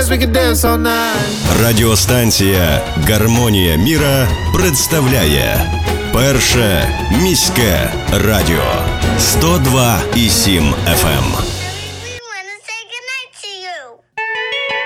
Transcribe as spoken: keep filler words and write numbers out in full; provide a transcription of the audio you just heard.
we could dance all night. Радіостанція «Гармонія міра» представляє Перше міське радіо сто два і сім еф ем.